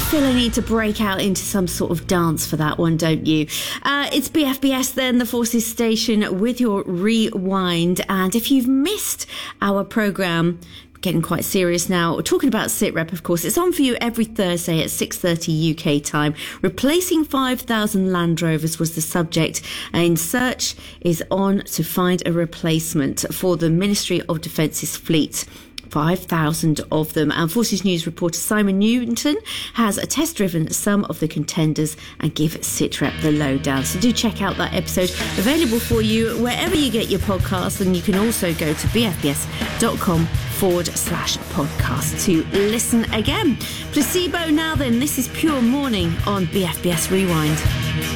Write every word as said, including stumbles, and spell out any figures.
feel I need to break out into some sort of dance for that one, don't you? Uh, it's B F B S then, the Forces Station, with your Rewind. And if you've missed our programme, getting quite serious now, we're talking about SITREP, of course. It's on for you every Thursday at six thirty U K time. Replacing five thousand Land Rovers was the subject, and Search is on to find a replacement for the Ministry of Defence's fleet. five thousand of them. And Forces News reporter Simon Newton has test-driven some of the contenders and give SITREP the lowdown. So do check out that episode, available for you wherever you get your podcasts, and you can also go to bfbs.com forward slash podcast to listen again. Placebo now then. This is Pure Morning on B F B S Rewind.